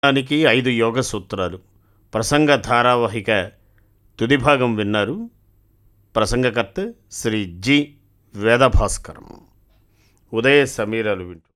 దానికి 5 యోగ సూత్రాలు ప్రసంగ ధారావాహిక తుది భాగం విన్నారు. ప్రసంగకర్త శ్రీ జి వేదభాస్కరం. ఉదయ సమీరాలు వింటూ